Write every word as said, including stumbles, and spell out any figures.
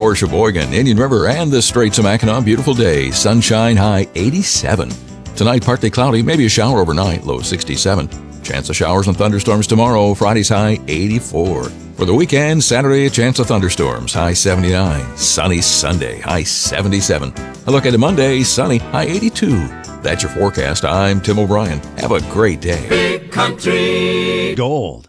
for Sheboygan, Indian River, and the Straits of Mackinac. Beautiful day. Sunshine, high eighty-seven. Tonight, partly cloudy, maybe a shower overnight, low sixty-seven. Chance of showers and thunderstorms tomorrow. Friday's high eighty-four. For the weekend, Saturday, a chance of thunderstorms, high seventy-nine. Sunny Sunday, high seventy-seven. A look at Monday, sunny, high eighty-two. That's your forecast. I'm Tim O'Brien. Have a great day. Big Country Gold.